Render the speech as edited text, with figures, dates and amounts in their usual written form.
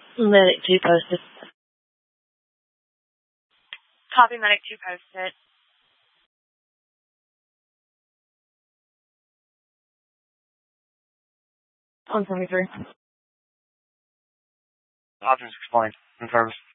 Medic 2 posted. Copy, Medic 2 posted. On 73. Options explained. In service.